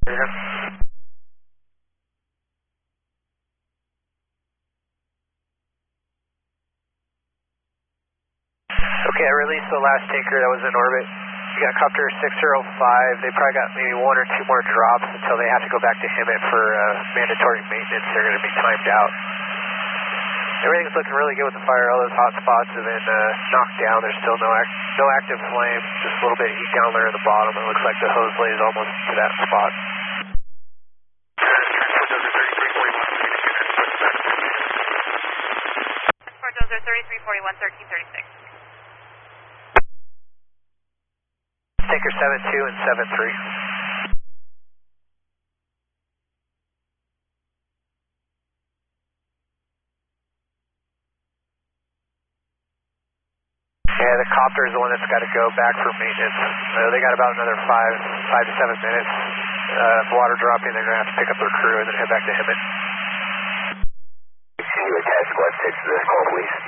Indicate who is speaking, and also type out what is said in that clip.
Speaker 1: Okay, I released the last tanker that was in orbit. You got copter 605. They probably got maybe one or two more drops until they have to go back to HIMMET for mandatory maintenance. They're going to be timed out. Everything's looking really good with the fire. All those hot spots have been knocked down. There's still no active flame. Just a little bit of heat down there at the bottom. It looks like the hose lays almost to that spot.
Speaker 2: Transport Dozer 3341, 1336.
Speaker 1: Tanker 72 and 73. Yeah, the copter is the one that's got to go back for maintenance. They got about another 5 to 7 minutes. Water dropping, they're going to have to pick up their crew and then head back to HIMMET.
Speaker 3: You attack squad 6 to this call, please.